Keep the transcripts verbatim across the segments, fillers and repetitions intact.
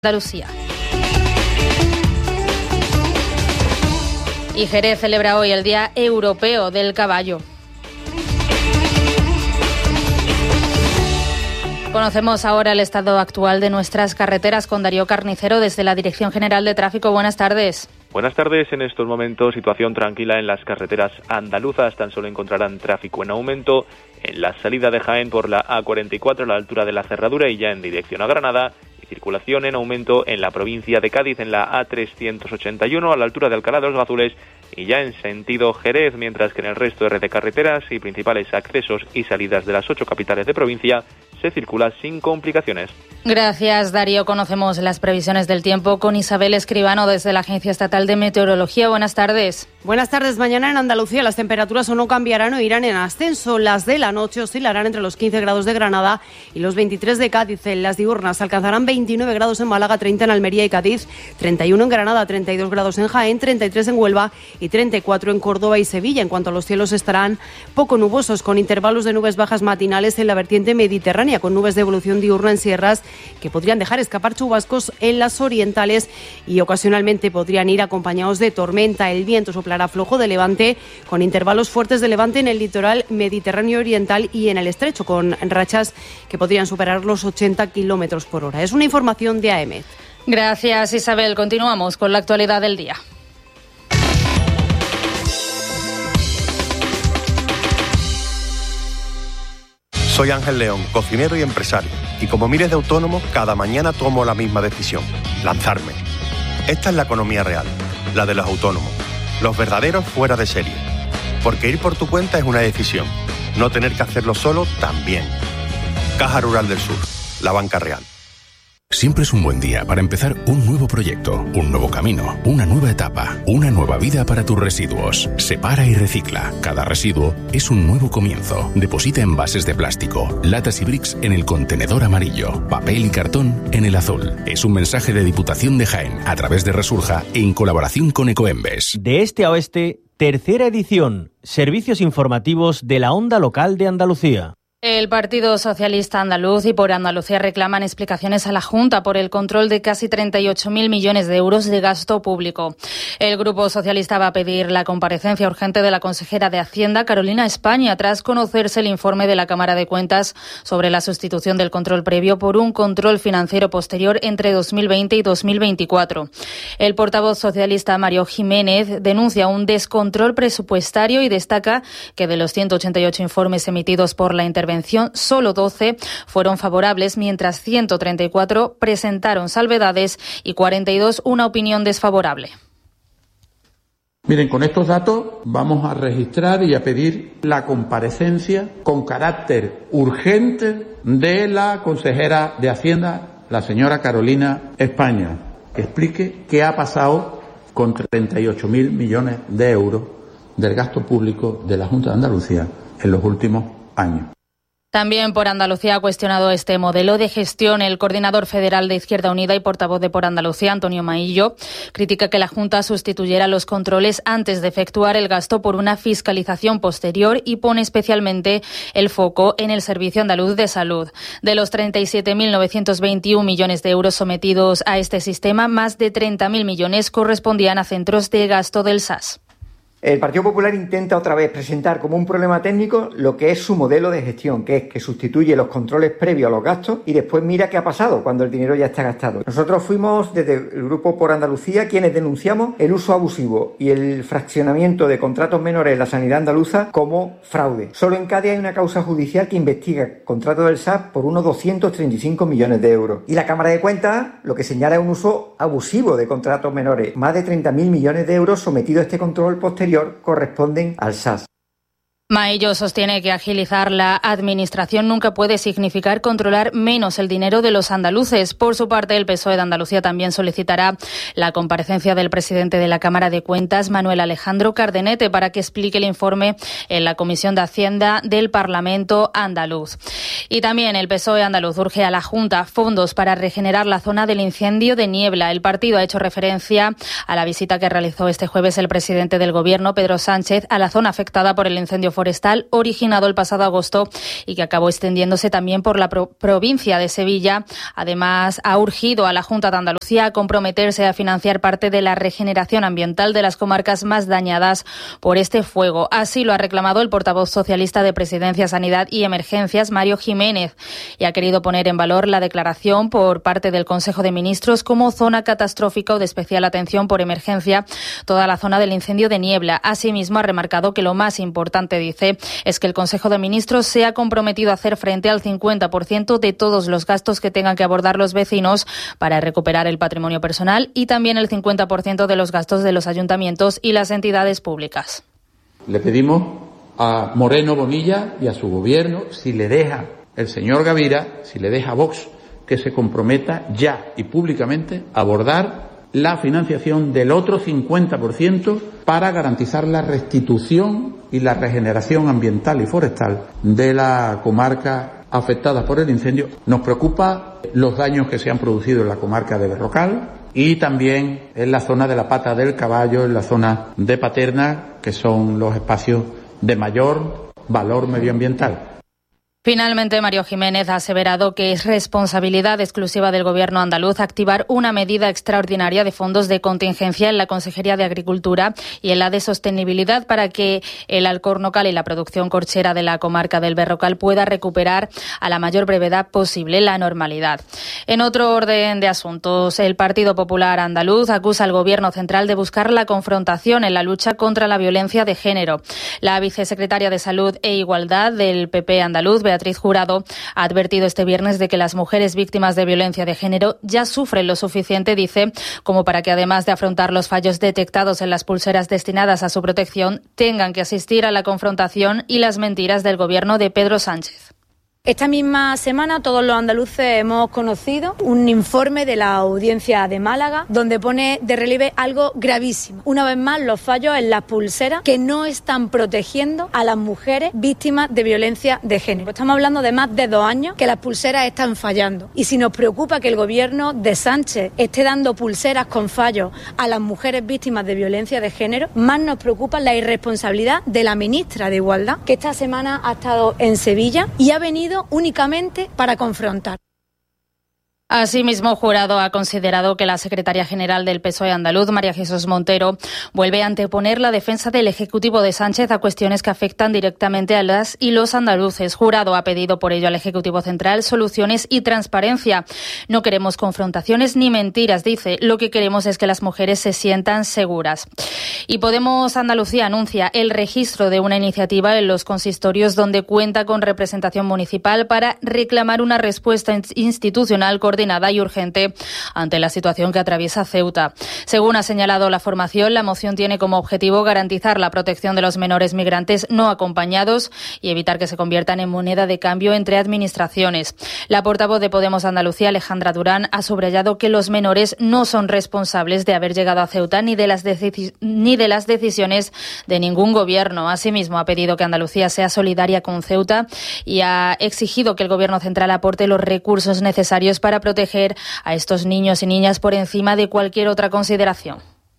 Andalucía. Y Jerez celebra hoy el Día Europeo del Caballo. Conocemos ahora el estado actual de nuestras carreteras con Darío Carnicero desde la Dirección General de Tráfico. Buenas tardes. Buenas tardes. En estos momentos, situación tranquila en las carreteras andaluzas. Tan solo encontrarán tráfico en aumento en la salida de Jaén por la A cuarenta y cuatro a la altura de la Cerradura y ya en dirección a Granada. Circulación en aumento en la provincia de Cádiz en la A trescientos ochenta y uno a la altura de Alcalá de los Gazules y ya en sentido Jerez, mientras que en el resto de red de carreteras y principales accesos y salidas de las ocho capitales de provincia se circula sin complicaciones. Gracias, Darío. Conocemos las previsiones del tiempo con Isabel Escribano desde la Agencia Estatal de Meteorología. Buenas tardes. Buenas tardes. Mañana en Andalucía las temperaturas o no cambiarán o irán en ascenso. Las de la noche oscilarán entre los quince grados de Granada y los veintitrés de Cádiz. En las diurnas alcanzarán veintinueve grados en Málaga, treinta en Almería y Cádiz, treinta y uno en Granada, treinta y dos grados en Jaén, treinta y tres en Huelva y treinta y cuatro en Córdoba y Sevilla. En cuanto a los cielos, estarán poco nubosos, con intervalos de nubes bajas matinales en la vertiente mediterránea, con nubes de evolución diurna en sierras que podrían dejar escapar chubascos en las orientales y ocasionalmente podrían ir acompañados de tormenta. El viento soplará flojo de levante, con intervalos fuertes de levante en el litoral mediterráneo oriental y en el estrecho, con rachas que podrían superar los ochenta kilómetros por hora. Es una información de A E M E T. Gracias, Isabel. Continuamos con la actualidad del día. Soy Ángel León, cocinero y empresario, y como miles de autónomos, cada mañana tomo la misma decisión: lanzarme. Esta es la economía real, la de los autónomos, los verdaderos fuera de serie. Porque ir por tu cuenta es una decisión, no tener que hacerlo solo también. Caja Rural del Sur, la banca real. Siempre es un buen día para empezar un nuevo proyecto, un nuevo camino, una nueva etapa, una nueva vida para tus residuos. Separa y recicla. Cada residuo es un nuevo comienzo. Deposita envases de plástico, latas y bricks en el contenedor amarillo, papel y cartón en el azul. Es un mensaje de Diputación de Jaén a través de Resurja en colaboración con Ecoembes. De este a oeste, tercera edición. Servicios informativos de la Onda Local de Andalucía. El Partido Socialista Andaluz y Por Andalucía reclaman explicaciones a la Junta por el control de casi treinta y ocho mil millones de euros de gasto público. El Grupo Socialista va a pedir la comparecencia urgente de la consejera de Hacienda, Carolina España, tras conocerse el informe de la Cámara de Cuentas sobre la sustitución del control previo por un control financiero posterior entre dos mil veinte y dos mil veinticuatro. El portavoz socialista Mario Jiménez denuncia un descontrol presupuestario y destaca que de los ciento ochenta y ocho informes emitidos por la intervención, solo doce fueron favorables, mientras ciento treinta y cuatro presentaron salvedades y cuarenta y dos una opinión desfavorable. Miren, con estos datos vamos a registrar y a pedir la comparecencia con carácter urgente de la consejera de Hacienda, la señora Carolina España, que explique qué ha pasado con treinta y ocho mil millones de euros del gasto público de la Junta de Andalucía en los últimos años. También Por Andalucía ha cuestionado este modelo de gestión. El coordinador federal de Izquierda Unida y portavoz de Por Andalucía, Antonio Maillo, critica que la Junta sustituyera los controles antes de efectuar el gasto por una fiscalización posterior y pone especialmente el foco en el Servicio Andaluz de Salud. De los treinta y siete mil novecientos veintiuno millones de euros sometidos a este sistema, más de treinta mil millones correspondían a centros de gasto del S A S. El Partido Popular intenta otra vez presentar como un problema técnico lo que es su modelo de gestión, que es que sustituye los controles previos a los gastos y después mira qué ha pasado cuando el dinero ya está gastado. Nosotros fuimos desde el Grupo Por Andalucía quienes denunciamos el uso abusivo y el fraccionamiento de contratos menores en la sanidad andaluza como fraude. Solo en Cádiz hay una causa judicial que investiga contratos del S A S por unos doscientos treinta y cinco millones de euros. Y la Cámara de Cuentas lo que señala es un uso abusivo de contratos menores. Más de treinta mil millones de euros sometidos a este control posterior corresponden al S A S. Maillo sostiene que agilizar la administración nunca puede significar controlar menos el dinero de los andaluces. Por su parte, el P S O E de Andalucía también solicitará la comparecencia del presidente de la Cámara de Cuentas, Manuel Alejandro Cardenete, para que explique el informe en la Comisión de Hacienda del Parlamento andaluz. Y también el P S O E andaluz urge a la Junta fondos para regenerar la zona del incendio de Niebla. El partido ha hecho referencia a la visita que realizó este jueves el presidente del Gobierno, Pedro Sánchez, a la zona afectada por el incendio forestal forestal originado el pasado agosto y que acabó extendiéndose también por la pro- provincia de Sevilla. Además, ha urgido a la Junta de Andalucía a comprometerse a financiar parte de la regeneración ambiental de las comarcas más dañadas por este fuego. Así lo ha reclamado el portavoz socialista de Presidencia, Sanidad y Emergencias, Mario Jiménez, y ha querido poner en valor la declaración por parte del Consejo de Ministros como zona catastrófica o de especial atención por emergencia toda la zona del incendio de Niebla. Asimismo, ha remarcado que lo más importante, dice, es que el Consejo de Ministros se ha comprometido a hacer frente al cincuenta por ciento de todos los gastos que tengan que abordar los vecinos para recuperar el patrimonio personal y también el cincuenta por ciento de los gastos de los ayuntamientos y las entidades públicas. Le pedimos a Moreno Bonilla y a su gobierno, si le deja el señor Gavira, si le deja Vox, que se comprometa ya y públicamente a abordar la financiación del otro cincuenta por ciento para garantizar la restitución y la regeneración ambiental y forestal de la comarca afectada por el incendio. Nos preocupa los daños que se han producido en la comarca de Berrocal y también en la zona de la Pata del Caballo, en la zona de Paterna, que son los espacios de mayor valor medioambiental. Finalmente, Mario Jiménez ha aseverado que es responsabilidad exclusiva del Gobierno andaluz activar una medida extraordinaria de fondos de contingencia en la Consejería de Agricultura y en la de Sostenibilidad para que el alcornocal y la producción corchera de la comarca del Berrocal pueda recuperar a la mayor brevedad posible la normalidad. En otro orden de asuntos, el Partido Popular andaluz acusa al Gobierno central de buscar la confrontación en la lucha contra la violencia de género. La vicesecretaria de Salud e Igualdad del P P andaluz, Beatriz Jurado, ha advertido este viernes de que las mujeres víctimas de violencia de género ya sufren lo suficiente, dice, como para que además de afrontar los fallos detectados en las pulseras destinadas a su protección, tengan que asistir a la confrontación y las mentiras del Gobierno de Pedro Sánchez. Esta misma semana todos los andaluces hemos conocido un informe de la Audiencia de Málaga donde pone de relieve algo gravísimo. Una vez más, los fallos en las pulseras que no están protegiendo a las mujeres víctimas de violencia de género. Estamos hablando de más de dos años que las pulseras están fallando. Y si nos preocupa que el Gobierno de Sánchez esté dando pulseras con fallos a las mujeres víctimas de violencia de género, más nos preocupa la irresponsabilidad de la ministra de Igualdad, que esta semana ha estado en Sevilla y ha venido únicamente para confrontar. Asimismo, Jurado ha considerado que la secretaria general del P S O E andaluz, María Jesús Montero, vuelve a anteponer la defensa del Ejecutivo de Sánchez a cuestiones que afectan directamente a las y los andaluces. Jurado ha pedido por ello al Ejecutivo Central soluciones y transparencia. No queremos confrontaciones ni mentiras, dice. Lo que queremos es que las mujeres se sientan seguras. Y Podemos Andalucía anuncia el registro de una iniciativa en los consistorios donde cuenta con representación municipal para reclamar una respuesta institucional coordinada y urgente ante la situación que atraviesa Ceuta. Según ha señalado la formación, la moción tiene como objetivo garantizar la protección de los menores migrantes no acompañados y evitar que se conviertan en moneda de cambio entre administraciones. La portavoz de Podemos Andalucía, Alejandra Durán, ha subrayado que los menores no son responsables de haber llegado a Ceuta ni de las, deci- ni de las decisiones de ningún gobierno. Asimismo, ha pedido que Andalucía sea solidaria con Ceuta y ha exigido que el Gobierno central aporte los recursos necesarios para proteger a estos niños y niñas por encima de cualquier otra consideración.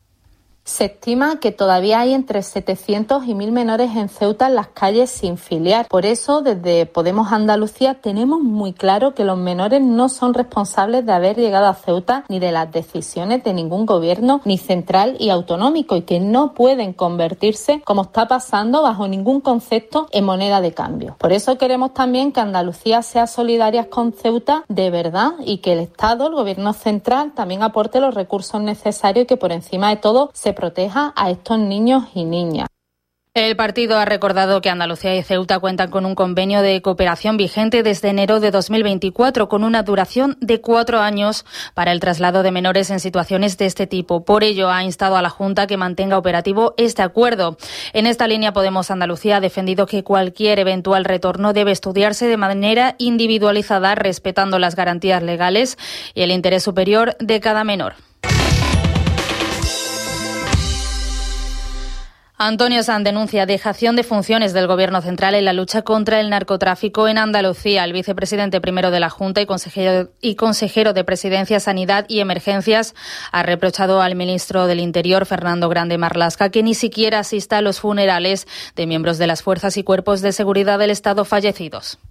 Se estima que todavía hay entre setecientos y mil menores en Ceuta en las calles sin filiar. Por eso, desde Podemos Andalucía tenemos muy claro que los menores no son responsables de haber llegado a Ceuta ni de las decisiones de ningún gobierno, ni central y autonómico, y que no pueden convertirse, como está pasando, bajo ningún concepto en moneda de cambio. Por eso queremos también que Andalucía sea solidaria con Ceuta de verdad y que el Estado, el Gobierno central, también aporte los recursos necesarios y que por encima de todo se proteja a estos niños y niñas. El partido ha recordado que Andalucía y Ceuta cuentan con un convenio de cooperación vigente desde enero de dos mil veinticuatro, con una duración de cuatro años para el traslado de menores en situaciones de este tipo. Por ello, ha instado a la Junta que mantenga operativo este acuerdo. En esta línea, Podemos Andalucía ha defendido que cualquier eventual retorno debe estudiarse de manera individualizada, respetando las garantías legales y el interés superior de cada menor. Antonio Sanz denuncia dejación de funciones del Gobierno central en la lucha contra el narcotráfico en Andalucía. El vicepresidente primero de la Junta y consejero, y consejero de Presidencia, Sanidad y Emergencias ha reprochado al ministro del Interior, Fernando Grande Marlaska, que ni siquiera asista a los funerales de miembros de las fuerzas y cuerpos de seguridad del Estado fallecidos.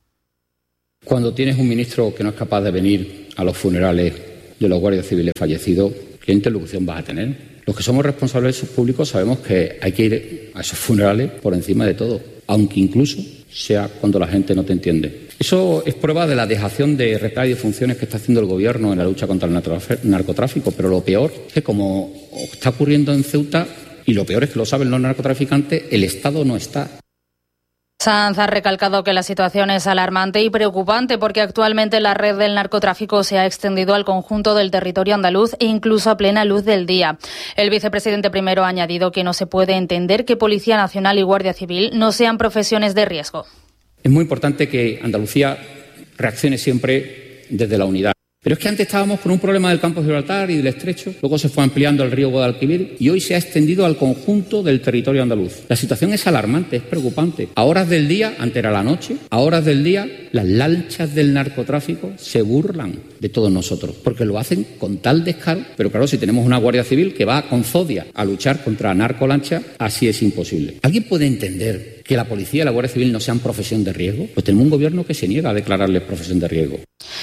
Cuando tienes un ministro que no es capaz de venir a los funerales de los guardias civiles fallecidos, ¿qué interlocución vas a tener? Los que somos responsables públicos sabemos que hay que ir a esos funerales por encima de todo, aunque incluso sea cuando la gente no te entiende. Eso es prueba de la dejación de recaída de funciones que está haciendo el Gobierno en la lucha contra el narcotráfico, pero lo peor es que, como está ocurriendo en Ceuta, y lo peor es que lo saben los narcotraficantes, el Estado no está. Sanz ha recalcado que la situación es alarmante y preocupante porque actualmente la red del narcotráfico se ha extendido al conjunto del territorio andaluz e incluso a plena luz del día. El vicepresidente primero ha añadido que no se puede entender que Policía Nacional y Guardia Civil no sean profesiones de riesgo. Es muy importante que Andalucía reaccione siempre desde la unidad. Pero es que antes estábamos con un problema del campo de Gibraltar y del Estrecho, luego se fue ampliando el río Guadalquivir y hoy se ha extendido al conjunto del territorio andaluz. La situación es alarmante, es preocupante. A horas del día, antes era la noche, a horas del día, las lanchas del narcotráfico se burlan de todos nosotros, porque lo hacen con tal descaro. Pero claro, si tenemos una Guardia Civil que va con Zodia a luchar contra narcolanchas, así es imposible. ¿Alguien puede entender que la policía y la Guardia Civil no sean profesión de riesgo? Pues tenemos un gobierno que se niega a declararles profesión de riesgo.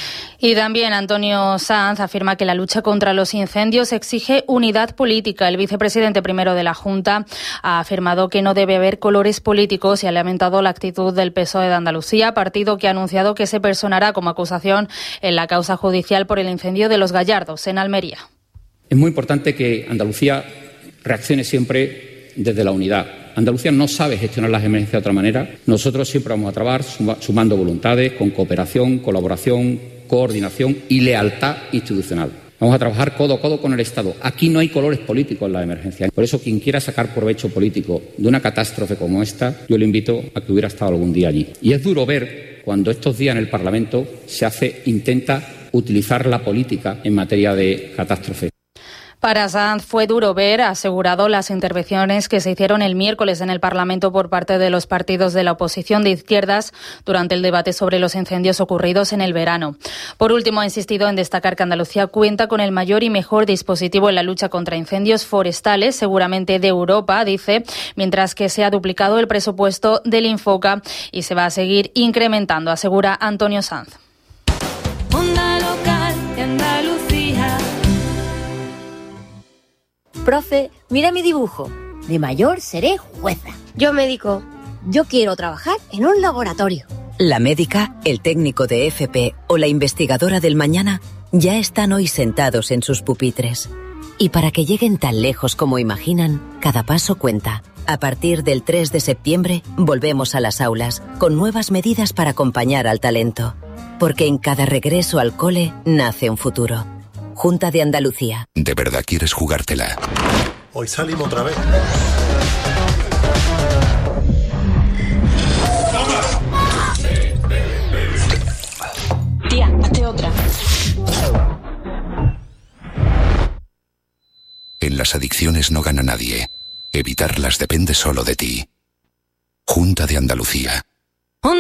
Y también Antonio Sanz afirma que la lucha contra los incendios exige unidad política. El vicepresidente primero de la Junta ha afirmado que no debe haber colores políticos y ha lamentado la actitud del P S O E de Andalucía, partido que ha anunciado que se personará como acusación en la causa judicial por el incendio de Los Gallardos, en Almería. Es muy importante que Andalucía reaccione siempre desde la unidad. Andalucía no sabe gestionar las emergencias de otra manera. Nosotros siempre vamos a trabajar sumando voluntades, con cooperación, colaboración, coordinación y lealtad institucional. Vamos a trabajar codo a codo con el Estado. Aquí no hay colores políticos en la emergencia. Por eso, quien quiera sacar provecho político de una catástrofe como esta, yo le invito a que hubiera estado algún día allí. Y es duro ver cuando estos días en el Parlamento se hace, intenta utilizar la política en materia de catástrofe. Para Sanz fue duro ver, ha asegurado, las intervenciones que se hicieron el miércoles en el Parlamento por parte de los partidos de la oposición de izquierdas durante el debate sobre los incendios ocurridos en el verano. Por último, ha insistido en destacar que Andalucía cuenta con el mayor y mejor dispositivo en la lucha contra incendios forestales, seguramente de Europa, dice, mientras que se ha duplicado el presupuesto del Infoca y se va a seguir incrementando, asegura Antonio Sanz. Onda local de Andalucía. Profe, mira mi dibujo. De mayor seré jueza. Yo médico. Yo quiero trabajar en un laboratorio. La médica, el técnico de F P o la investigadora del mañana ya están hoy sentados en sus pupitres. Y para que lleguen tan lejos como imaginan, cada paso cuenta. A partir del tres de septiembre, volvemos a las aulas, con nuevas medidas para acompañar al talento. Porque en cada regreso al cole nace un futuro. Junta de Andalucía. ¿De verdad quieres jugártela? Hoy salimos otra vez. Tía, hazte otra. En las adicciones no gana nadie. Evitarlas depende solo de ti. Junta de Andalucía.